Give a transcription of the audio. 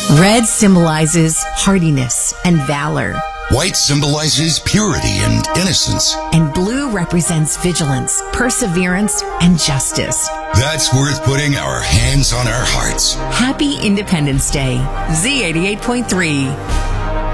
Red symbolizes hardiness and valor. White symbolizes purity and innocence. And blue represents vigilance, perseverance, and justice. That's worth putting our hands on our hearts. Happy Independence Day. Z88.3.